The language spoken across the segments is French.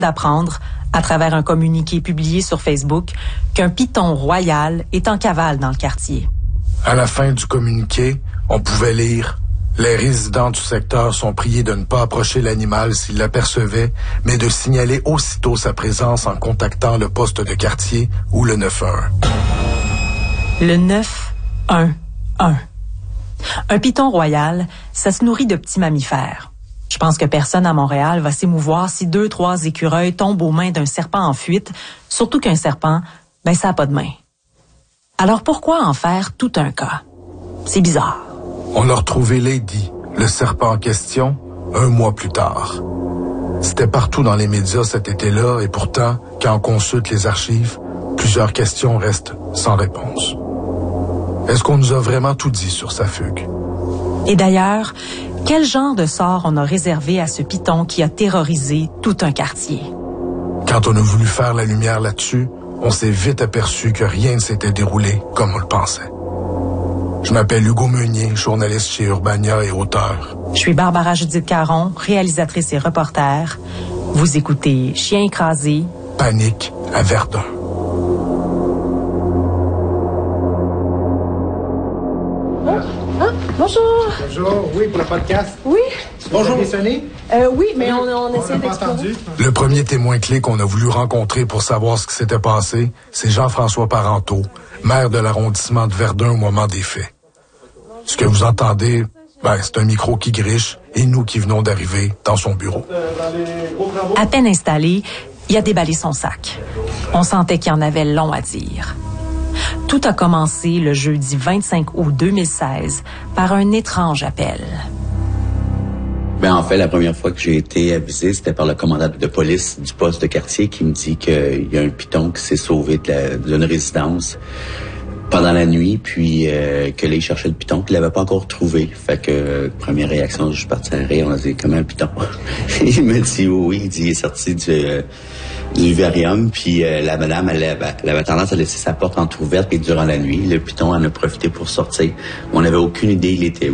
d'apprendre, à travers un communiqué publié sur Facebook, qu'un python royal est en cavale dans le quartier. À la fin du communiqué, on pouvait lire « Les résidents du secteur sont priés de ne pas approcher l'animal s'ils l'apercevaient, mais de signaler aussitôt sa présence en contactant le poste de quartier ou le 911. » Le 911. Un python royal, ça se nourrit de petits mammifères. Je pense que personne à Montréal va s'émouvoir si 2-3 écureuils tombent aux mains d'un serpent en fuite, surtout qu'un serpent, ça n'a pas de main. Alors pourquoi en faire tout un cas? C'est bizarre. On a retrouvé Lady, le serpent en question, 1 mois plus tard. C'était partout dans les médias cet été-là et pourtant, quand on consulte les archives, plusieurs questions restent sans réponse. Est-ce qu'on nous a vraiment tout dit sur sa fugue? Et d'ailleurs, quel genre de sort on a réservé à ce python qui a terrorisé tout un quartier? Quand on a voulu faire la lumière là-dessus, on s'est vite aperçu que rien ne s'était déroulé comme on le pensait. Je m'appelle Hugo Meunier, journaliste chez Urbania et auteur. Je suis Barbara Judith Caron, réalisatrice et reporter. Vous écoutez Chien écrasé. Panique à Verdun. Bonjour. Bonjour, oui, pour le podcast. Oui. Bonjour. Vous avez sonné? Oui, mais on essaie d'explorer. Le premier témoin clé qu'on a voulu rencontrer pour savoir ce qui s'était passé, c'est Jean-François Parenteau, maire de l'arrondissement de Verdun au moment des faits. Ce que vous entendez, c'est un micro qui griche et nous qui venons d'arriver dans son bureau. À peine installé, il a déballé son sac. On sentait qu'il en avait long à dire. Tout a commencé le jeudi 25 août 2016 par un étrange appel. En fait, la première fois que j'ai été avisé, c'était par le commandant de police du poste de quartier qui me dit qu'il y a un python qui s'est sauvé d'une résidence pendant la nuit, puis que là, il cherchait le python, qu'il l'avait pas encore trouvé. Fait que, première réaction, je suis parti à rire, on a dit, comment un python? Il me dit, oui, il dit, il est sorti du vivarium, puis la madame, elle avait tendance à laisser sa porte entrouverte, et durant la nuit, le python en a profité pour sortir. On n'avait aucune idée il était où.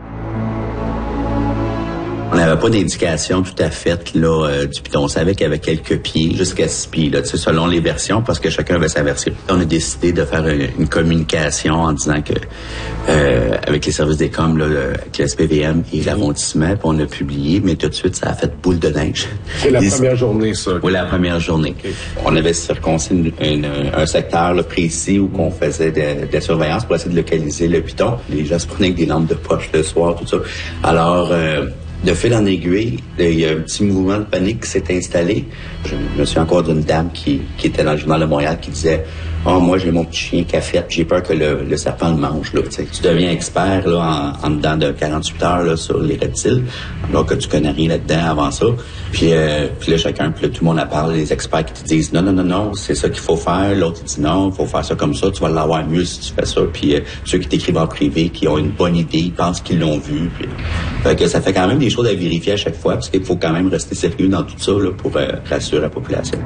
On n'avait pas d'indication tout à fait du python. On savait qu'il y avait quelques pieds, jusqu'à 6 pieds, selon les versions, parce que chacun avait sa version. On a décidé de faire une communication en disant que avec les services des coms, avec le SPVM et l'arrondissement, puis on l'a publié, mais tout de suite, ça a fait boule de neige. C'est la première journée, ça? Oui, la première journée. Okay. On avait circoncis un secteur précis où on faisait de la surveillance pour essayer de localiser le python. Les gens se prenaient avec des lampes de poche le soir, tout ça. Alors, de fil en aiguille, il y a un petit mouvement de panique qui s'est installé. Je me souviens encore d'une dame qui était dans le Journal de Montréal qui disait « moi, j'ai mon petit chien cafette, j'ai peur que le serpent le mange. » Tu deviens expert en dedans de 48 heures sur les reptiles, alors que tu connais rien là-dedans avant ça. Puis là, tout le monde en parle, les experts qui te disent « Non, c'est ça qu'il faut faire. » L'autre, il dit « Non, il faut faire ça comme ça, tu vas l'avoir mieux si tu fais ça. » Puis ceux qui t'écrivent en privé, qui ont une bonne idée, ils pensent qu'ils l'ont vu. Puis, fait que ça fait quand même des choses à vérifier à chaque fois, parce qu'il faut quand même rester sérieux dans tout ça pour rassurer la population.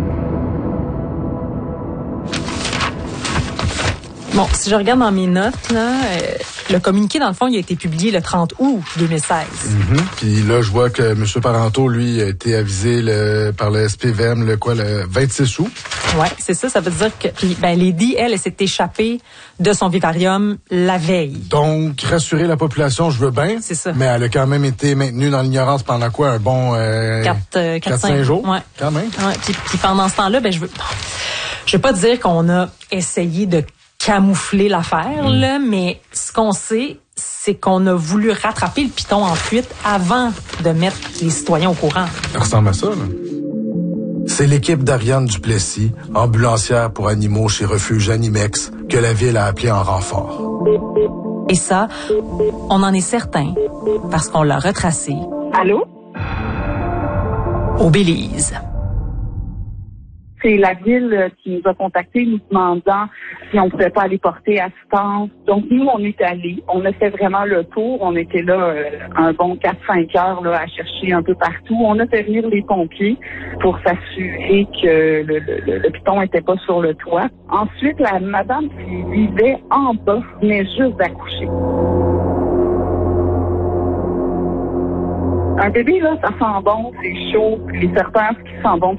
Bon, si je regarde dans mes notes, le communiqué, dans le fond, il a été publié le 30 août 2016. Puis là, je vois que M. Parenteau, lui, a été avisé par le SPVM, le 26 août. Oui, c'est ça. Ça veut dire que Lady, elle s'est échappée de son vivarium la veille. Donc, rassurer la population, je veux bien. C'est ça. Mais elle a quand même été maintenue dans l'ignorance pendant quoi? Un bon 4-5 jours? Ouais. Quand même. Ouais. Puis pendant ce temps-là, je veux pas dire qu'on a essayé de camoufler l'affaire, là, mais ce qu'on sait, c'est qu'on a voulu rattraper le python en fuite avant de mettre les citoyens au courant. Ça ressemble à ça, là. C'est l'équipe d'Ariane Duplessis, ambulancière pour animaux chez Refuge Animex, que la ville a appelé en renfort. Et ça, on en est certain, parce qu'on l'a retracé. Allô? Au Belize. C'est la ville qui nous a contactés nous demandant si on pouvait pas aller porter assistance. Donc, nous, on est allés. On a fait vraiment le tour. On était là un bon 4-5 heures là, à chercher un peu partout. On a fait venir les pompiers pour s'assurer que le python était pas sur le toit. Ensuite, la madame qui vivait en bas venait juste d'accoucher. Un bébé, là, ça sent bon, c'est chaud. Les serpents, ce qui sent bon,